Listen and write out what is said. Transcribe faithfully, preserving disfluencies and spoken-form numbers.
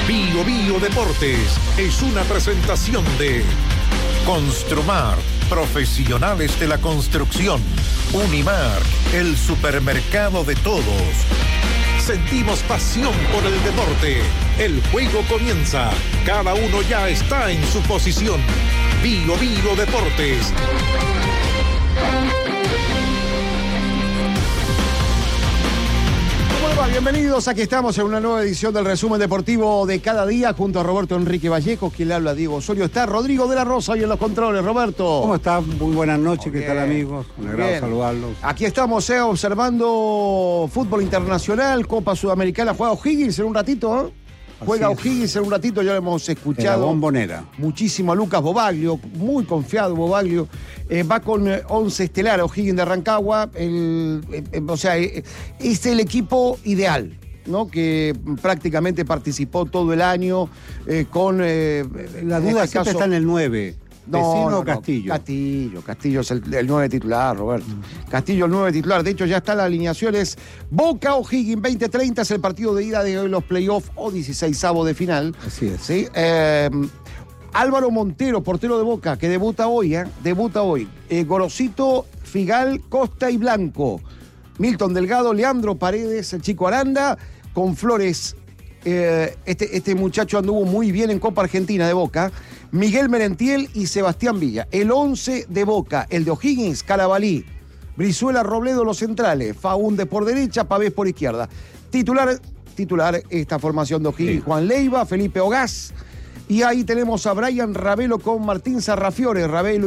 Bio Bio Deportes es una presentación de Construmar, profesionales de la construcción. Unimar, el supermercado de todos. Sentimos pasión por el deporte. El juego comienza. Cada uno ya está en su posición. Bio Bio Deportes. Bienvenidos, aquí estamos en una nueva edición del resumen deportivo de cada día junto a Roberto Enrique Vallejo, quien le habla Diego Osorio. Está Rodrigo de la Rosa hoy en los controles. Roberto. ¿Cómo estás? Muy buenas noches, Muy ¿qué tal, bien. amigos? Un agrado Bien. saludarlos. Aquí estamos eh, observando fútbol internacional, Copa Sudamericana. Juega O'Higgins en un ratito, ¿eh? Juega Así es. O'Higgins en un ratito, ya lo hemos En la escuchado Bombonera. muchísimo a Lucas Bobaglio, muy confiado Bobaglio. Eh, va con eh, once estelar, O'Higgins de Rancagua. El, eh, eh, o sea, eh, es el equipo ideal, ¿no? Que prácticamente participó todo el año eh, con... Eh, La en duda este siempre caso- está en el nueve. No, ¿Vecino no, o Castillo? No, Castillo, Castillo es el, el nueve titular, Roberto. Mm. Castillo el nueve titular. De hecho, ya están las alineaciones. Boca O'Higgins veinte treinta es el partido de ida de los playoffs o dieciseisavo de final. Así es. ¿Sí? Eh, Álvaro Montero, portero de Boca, que debuta hoy, ¿eh? Debuta hoy. Eh, Gorosito, Figal, Costa y Blanco. Milton Delgado, Leandro Paredes, el Chico Aranda, con Flores. Eh, este, este muchacho anduvo muy bien en Copa Argentina de Boca. Miguel Merentiel y Sebastián Villa. El once de Boca, el de O'Higgins, Carabalí, Brizuela, Robledo, los centrales, Faúndez por derecha, Pavés por izquierda. Titular, titular esta formación de O'Higgins, Sí. Juan Leiva, Felipe Ogás. Y ahí tenemos a Brian Ravelo con Martín Sarrafiore. Ravelo